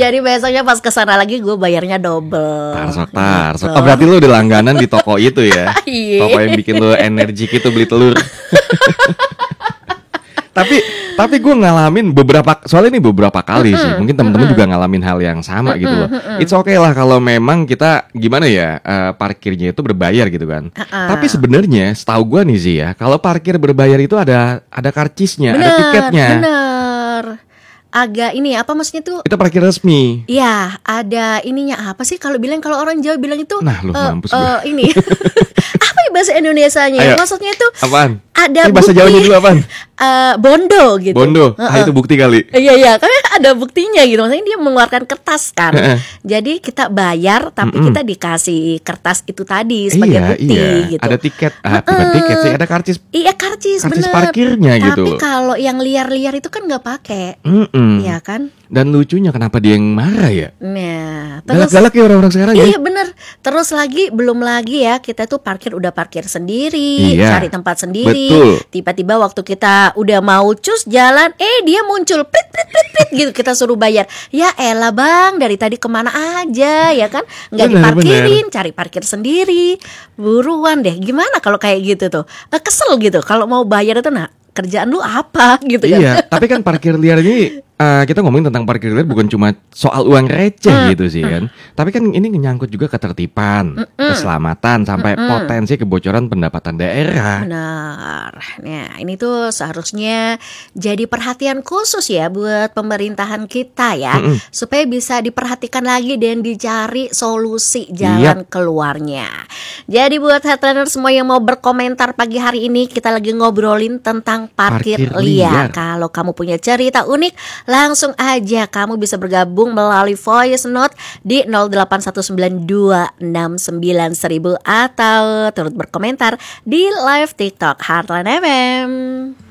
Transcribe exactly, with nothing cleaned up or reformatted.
Jadi besoknya pas kesana lagi gue bayarnya double. Tarsok, tarsok. Oh, berarti lu udah langganan di toko itu ya? Iya. Toko yang bikin lu energik itu beli telur. Tapi tapi gue ngalamin beberapa, soalnya ini beberapa kali sih. Mungkin teman-teman juga ngalamin hal yang sama gitu loh. It's okay lah kalau memang kita gimana ya, uh, parkirnya itu berbayar gitu kan. Uh-uh. Tapi sebenarnya setahu gue nih sih ya, kalau parkir berbayar itu ada ada karcisnya, Bener, ada tiketnya. Bener. Agak ini apa maksudnya tuh? Itu parkir resmi. Ya, ada ininya apa sih kalau bilang, kalau orang Jawa bilang itu Nah, lu uh, mampus uh, gua. ini. Apa ya bahasa Indonesianya? Ayo. Maksudnya itu Apaan? ada Ini bahasa bukti. Jawanya dulu apaan? Uh, bondo gitu. Bondo. Uh-uh. Ah, itu bukti kali. Iya iya, karena ada buktinya gitu. Maksudnya dia mengeluarkan kertas kan. Heeh. Jadi kita bayar tapi Mm-mm. kita dikasih kertas itu tadi sebagai Iya, bukti iya. gitu. Ada tiket, ah, bukan tiket sih, ada karcis. Iya karcis, Karcis bener. parkirnya Tapi gitu loh. kalau yang liar-liar itu kan nggak pakai, Mm-mm. iya kan? Dan lucunya kenapa dia yang marah ya? Nah, terus Galak-galak ya orang-orang sekarang ya. iya bener. Terus lagi belum lagi ya, kita tuh parkir udah parkir sendiri, Iya, cari tempat sendiri. betul. Tiba-tiba waktu kita udah mau cus jalan, eh dia muncul prit prit prit prit gitu, kita suruh bayar. Ya elah bang, dari tadi kemana aja ya kan? Nggak Bener, diparkirin, cari parkir sendiri. Buruan deh, gimana kalau kayak gitu tuh? Eh, Kesel gitu kalau mau bayar itu, nah kerjaan lu apa gitu kan? Iya, tapi kan parkir liar ini uh, kita ngomongin tentang parkir liar bukan cuma soal uang receh gitu sih kan. Tapi kan ini menyangkut juga ketertiban, keselamatan sampai potensi kebocoran pendapatan daerah. Benar. Nah, ini tuh seharusnya jadi perhatian khusus ya buat pemerintahan kita ya, Mm-mm. supaya bisa diperhatikan lagi dan dicari solusi jalan keluarnya. Jadi buat headliner semua yang mau berkomentar pagi hari ini, kita lagi ngobrolin tentang parkir, Parkir liar. liar. Kalau kamu punya cerita unik, langsung aja kamu bisa bergabung melalui voice note di nol delapan satu sembilan dua enam sembilan seribu atau turut berkomentar di live TikTok Heartline F M.